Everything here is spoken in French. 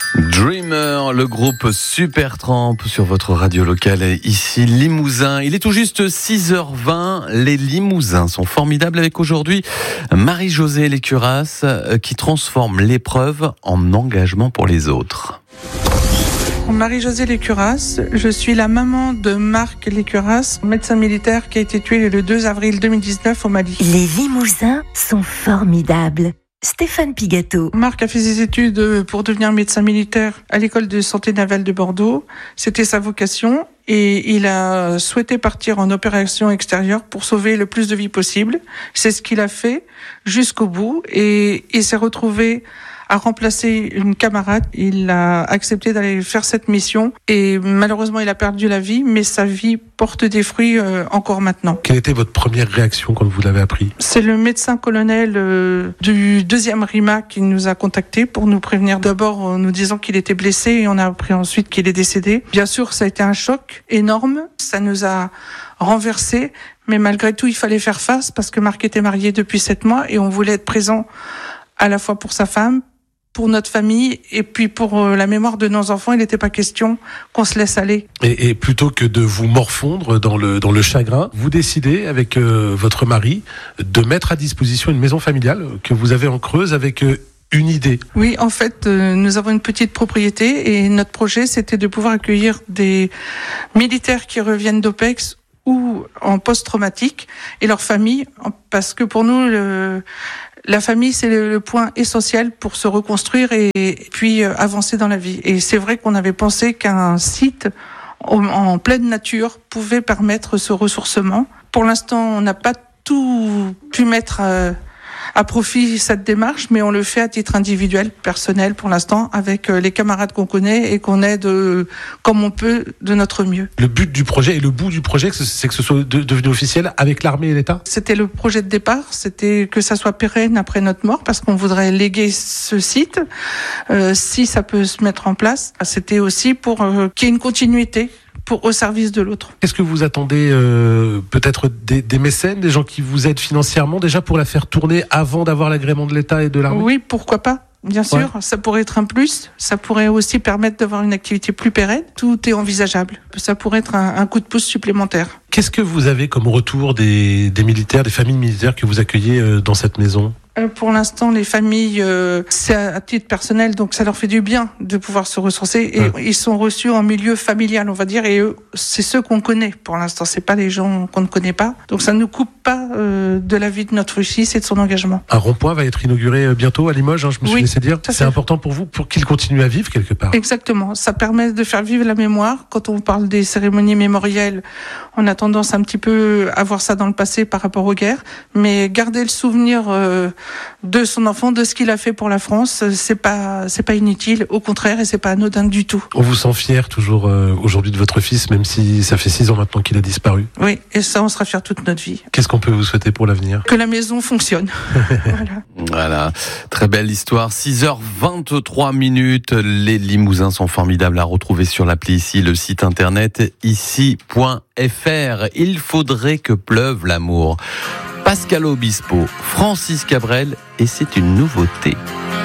Dreamer, le groupe Supertramp sur votre radio locale ici Limousin. Il est tout juste 6h20. Les Limousins sont formidables avec aujourd'hui Marie-Josée Lécuras qui transforme l'épreuve en engagement pour les autres. Marie-Josée Lécuras, je suis la maman de Marc Lécuras, médecin militaire qui a été tué le 2 avril 2019 au Mali. Les Limousins sont formidables. Stéphane Pigato. Marc a fait ses études pour devenir médecin militaire à l'école de santé navale de Bordeaux. C'était sa vocation et il a souhaité partir en opération extérieure pour sauver le plus de vies possible. C'est ce qu'il a fait jusqu'au bout et il s'est retrouvé à remplacer une camarade. Il a accepté d'aller faire cette mission et malheureusement il a perdu la vie, mais sa vie porte des fruits encore maintenant. Quelle était votre première réaction quand vous l'avez appris ? C'est le médecin colonel du 2e RIMA qui nous a contactés pour nous prévenir d'abord en nous disant qu'il était blessé et on a appris ensuite qu'il est décédé. Bien sûr, ça a été un choc énorme, ça nous a renversés, mais malgré tout il fallait faire face parce que Marc était marié depuis 7 mois et on voulait être présent à la fois pour sa femme, pour notre famille et puis pour la mémoire de nos enfants. Il n'était pas question qu'on se laisse aller. Et plutôt que de vous morfondre dans le chagrin, vous décidez avec votre mari de mettre à disposition une maison familiale que vous avez en Creuse avec une idée. Oui, en fait, nous avons une petite propriété et notre projet, c'était de pouvoir accueillir des militaires qui reviennent d'OPEX ou en post-traumatique et leurs familles, parce que pour nous, la famille, c'est le point essentiel pour se reconstruire et puis avancer dans la vie. Et c'est vrai qu'on avait pensé qu'un site en pleine nature pouvait permettre ce ressourcement. Pour l'instant, on n'a pas tout pu mettre à profit cette démarche, mais on le fait à titre individuel, personnel pour l'instant, avec les camarades qu'on connaît et qu'on aide comme on peut de notre mieux. Le but du projet et le bout du projet, c'est que ce soit devenu officiel avec l'armée et l'État ? C'était le projet de départ, c'était que ça soit pérenne après notre mort, parce qu'on voudrait léguer ce site, si ça peut se mettre en place. C'était aussi pour qu'il y ait une continuité au service de l'autre. Est-ce que vous attendez peut-être des mécènes, des gens qui vous aident financièrement déjà pour la faire tourner avant d'avoir l'agrément de l'État et de l'armée ? Oui, pourquoi pas ? Bien sûr, ouais. Ça pourrait être un plus. Ça pourrait aussi permettre d'avoir une activité plus pérenne. Tout est envisageable. Ça pourrait être un coup de pouce supplémentaire. Qu'est-ce que vous avez comme retour des militaires, des familles militaires que vous accueillez dans cette maison ? Pour l'instant, les familles, c'est à titre personnel, donc ça leur fait du bien de pouvoir se ressourcer. Et ils sont reçus en milieu familial, on va dire, et eux, c'est ceux qu'on connaît. Pour l'instant, c'est pas les gens qu'on ne connaît pas. Donc ça ne nous coupe pas de la vie de notre fils et de son engagement. Un rond-point va être inauguré bientôt à Limoges, je me suis laissé dire. C'est important pour vous, pour qu'il continue à vivre quelque part. Exactement. Ça permet de faire vivre la mémoire. Quand on parle des cérémonies mémorielles, on a tendance un petit peu à voir ça dans le passé par rapport aux guerres, mais garder le souvenir de son enfant, de ce qu'il a fait pour la France, c'est pas inutile, au contraire, et c'est pas anodin du tout. On vous sent fier toujours aujourd'hui de votre fils, même si ça fait 6 ans maintenant qu'il a disparu. Oui, et ça, on sera fiers toute notre vie. Qu'est-ce qu'on peut vous souhaiter pour l'avenir ? Que la maison fonctionne. Voilà, très belle histoire. 6h23. Les Limousins sont formidables à retrouver sur l'appli ici, le site internet ici.fr. Il faudrait que pleuve l'amour. Pascal Obispo, Francis Cabrel, et c'est une nouveauté.